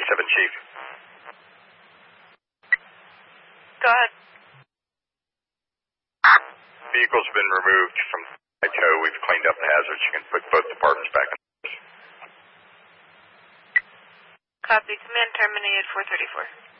Chief. Go ahead. Vehicle's been removed from my tow. We've cleaned up the hazards. You can put both departments back in. Copy. Command terminated 434.